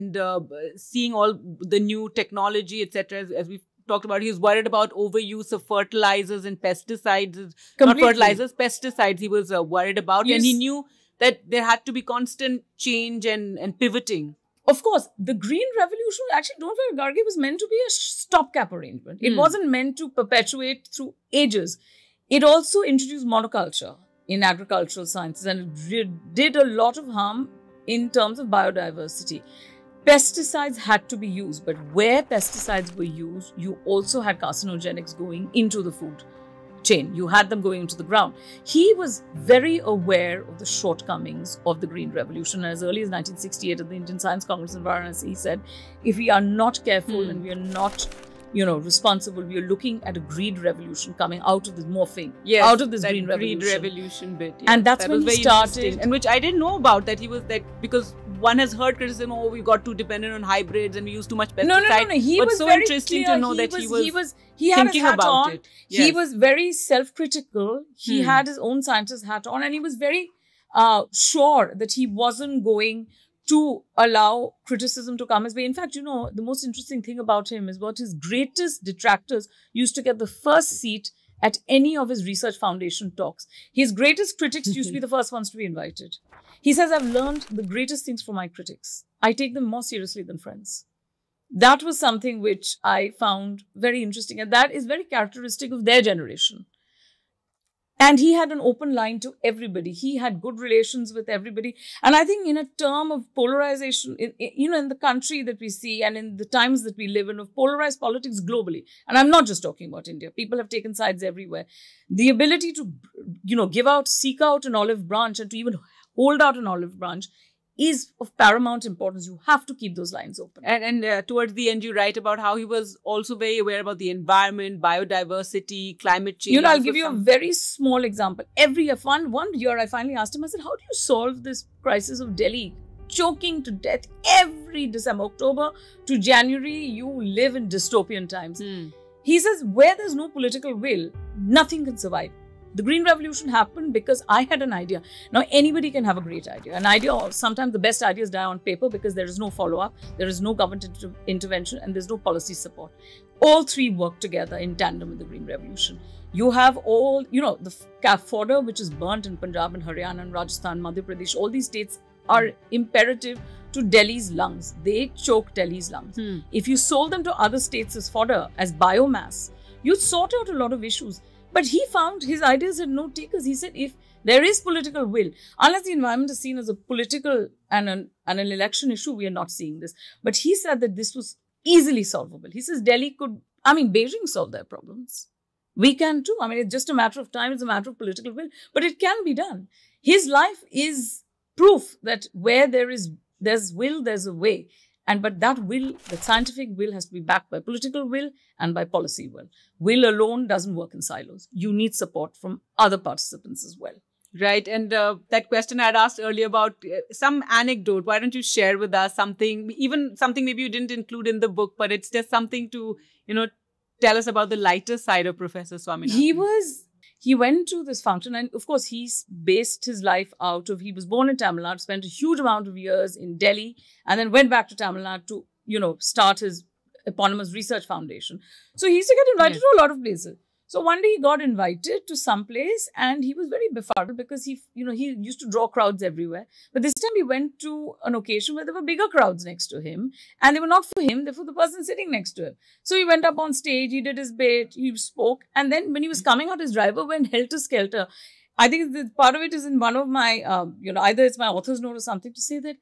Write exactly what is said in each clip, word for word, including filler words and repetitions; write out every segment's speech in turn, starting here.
and uh, seeing all the new technology, et cetera, as, as we've talked about, he was worried about overuse of fertilizers and pesticides. Completely. Not fertilizers, pesticides he was uh, worried about. Yes. And he knew that there had to be constant change and, and pivoting. Of course, the Green Revolution, actually, don't forget, Gargi was meant to be a stopgap arrangement. It mm. wasn't meant to perpetuate through ages. It also introduced monoculture in agricultural sciences, and it did a lot of harm in terms of biodiversity. Pesticides had to be used, but where pesticides were used, you also had carcinogenics going into the food chain. You had them going into the ground. He was very aware of the shortcomings of the Green Revolution. As early as nineteen sixty-eight at the Indian Science Congress in Varanasi, he said, if we are not careful mm. and we are not, you know, responsible, we are looking at a green revolution coming out of this morphing, yes, out of this green revolution. Green revolution bit. Yes, and that's that when he started. And which I didn't know about, that he was that, because one has heard criticism, oh, we got too dependent on hybrids and we use too much pesticide. No, no, no, no. He but was so very interesting clear. to know he that was, he was, he was he had thinking his hat about on. it. Yes. He was very self-critical. He hmm. had his own scientist hat on, and he was very uh, sure that he wasn't going to allow criticism to come his way. In fact, you know, the most interesting thing about him is what his greatest detractors used to get the first seat at any of his research foundation talks. His greatest critics used to be the first ones to be invited. He says, I've learned the greatest things from my critics. I take them more seriously than friends. That was something which I found very interesting. And that is very characteristic of their generation. And he had an open line to everybody. He had good relations with everybody. And I think in a term of polarization, in, in, you know, in the country that we see and in the times that we live in, of polarized politics globally, and I'm not just talking about India, people have taken sides everywhere. The ability to, you know, give out, seek out an olive branch and to even hold out an olive branch is of paramount importance. You have to keep those lines open. And, and uh, towards the end, you write about how he was also very aware about the environment, biodiversity, climate change. You know, I'll give you a very small example. Every year, one, one year, I finally asked him, I said, how do you solve this crisis of Delhi? Choking to death every December, October to January, you live in dystopian times. Hmm. He says, where there's no political will, nothing can survive. The Green Revolution happened because I had an idea. Now, anybody can have a great idea. An idea, or sometimes the best ideas die on paper because there is no follow-up, there is no government inter intervention, and there's no policy support. All three work together in tandem with the Green Revolution. You have all, you know, the fodder which is burnt in Punjab and Haryana and Rajasthan, Madhya Pradesh, all these states are imperative to Delhi's lungs. They choke Delhi's lungs. Hmm. If you sold them to other states as fodder, as biomass, you'd sort out a lot of issues. But he found his ideas had no takers. He said, if there is political will, unless the environment is seen as a political and an, and an election issue, we are not seeing this. But he said that this was easily solvable. He says Delhi could, I mean, Beijing solved their problems. We can too. I mean, it's just a matter of time. It's a matter of political will. But it can be done. His life is proof that where there is, there's will, there's a way. And but that will, the scientific will, has to be backed by political will and by policy will. Will alone doesn't work in silos. You need support from other participants as well. Right. And uh, that question I had asked earlier about uh, some anecdote. Why don't you share with us something, even something maybe you didn't include in the book, but it's just something to, you know, tell us about the lighter side of Professor Swaminathan. He was... He went to this function, and of course, he's based his life out of, he was born in Tamil Nadu, spent a huge amount of years in Delhi, and then went back to Tamil Nadu to, you know, start his eponymous research foundation. So he used to get invited yeah. to a lot of places. So one day he got invited to some place and he was very befuddled because he, you know, he used to draw crowds everywhere. But this time he went to an occasion where there were bigger crowds next to him and they were not for him, they were for the person sitting next to him. So he went up on stage, he did his bit, he spoke. And then when he was coming out, his driver went helter-skelter. I think the, part of it is in one of my, um, you know, either it's my author's note or something to say that,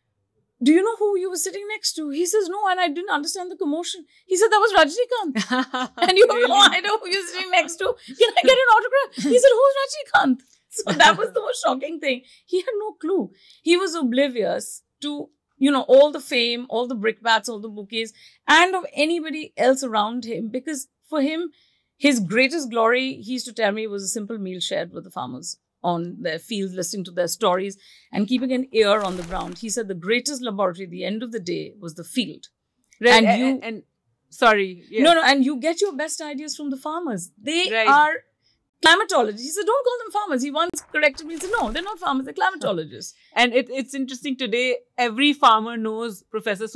do you know who you were sitting next to? He says, no, and I didn't understand the commotion. He said, that was Rajinikanth. And you have really? no idea who you're sitting next to. Can I get an autograph? He said, who's Rajinikanth? So that was the most shocking thing. He had no clue. He was oblivious to, you know, all the fame, all the brickbats, all the bouquets, and of anybody else around him. Because for him, his greatest glory, he used to tell me, was a simple meal shared with the farmers on their fields, listening to their stories and keeping an ear on the ground. He said the greatest laboratory at the end of the day was the field. Right. And, and you... And, and sorry. Yes. No, no. And you get your best ideas from the farmers. They right. are climatologists. He said, don't call them farmers. He once corrected me and said, no, they're not farmers, they're climatologists. And it, it's interesting today, every farmer knows Professor